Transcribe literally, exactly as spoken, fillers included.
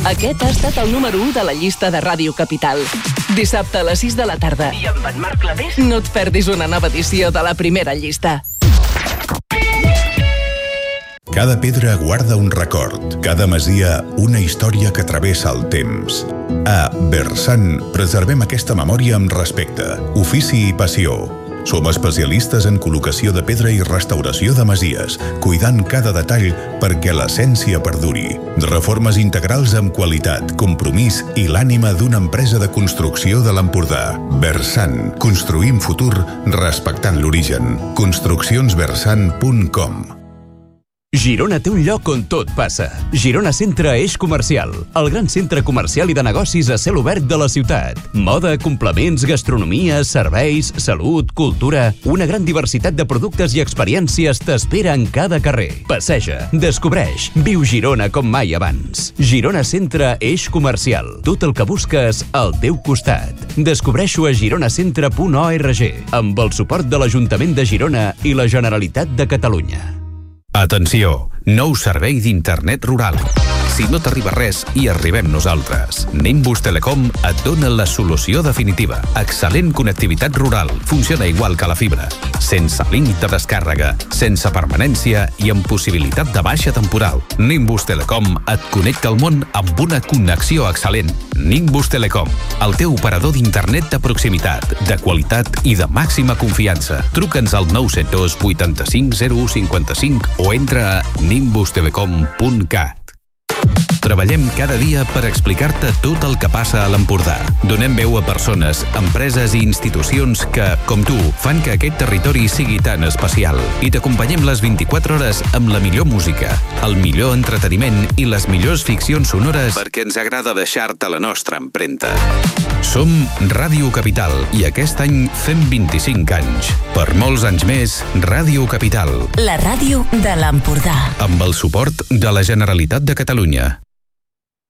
Aquest ha estat el número u de la llista de Ràdio Capital. Dissabte a les sis de la tarda. I amb en Marc Clavés no et perdis una nova edició de la primera llista. Cada pedra guarda un record, cada masia una història que travessa el temps. A Bersan preservem aquesta memòria amb respecte, ofici i passió. Som especialistes en col·locació de pedra i restauració de masies, cuidant cada detall perquè l'essència perduri. Reformes integrals amb qualitat, compromís i l'ànima d'una empresa de construcció de l'Empordà. Bersan. Construïm futur respectant l'origen. construccions bersan punt com. Girona té un lloc on tot passa. Girona Centre Eix Comercial, el gran centre comercial i de negocis a cel obert de la ciutat. Moda, complements, gastronomia, serveis, salut, cultura... Una gran diversitat de productes i experiències t'espera en cada carrer. Passeja, descobreix, viu Girona com mai abans. Girona Centre Eix Comercial. Tot el que busques al teu costat. Descobreix-ho a gironacentre punt org amb el suport de l'Ajuntament de Girona i la Generalitat de Catalunya. Atenció! Nou servei d'internet rural. Si no t'arriba res, hi arribem nosaltres. Nimbus Telecom et dona la solució definitiva. Excel·lent connectivitat rural. Funciona igual que la fibra. Sense límit de descàrrega, sense permanència i amb possibilitat de baixa temporal. Nimbus Telecom et connecta al món amb una connexió excel·lent. Nimbus Telecom, el teu operador d'internet de proximitat, de qualitat i de màxima confiança. Truca'ns al nou set dos vuitanta-cinc zero u cinquanta-cinc o entra a nimbus telecom punt cat. Treballem cada dia per explicar-te tot el que passa a l'Empordà. Donem veu a persones, empreses i institucions que, com tu, fan que aquest territori sigui tan especial. I t'acompanyem les vint-i-quatre hores amb la millor música, el millor entreteniment i les millors ficcions sonores perquè ens agrada deixar-te la nostra empremta. Som Ràdio Capital i aquest any fem vint-i-cinc anys. Per molts anys més, Ràdio Capital. La ràdio de l'Empordà. Amb el suport de la Generalitat de Catalunya.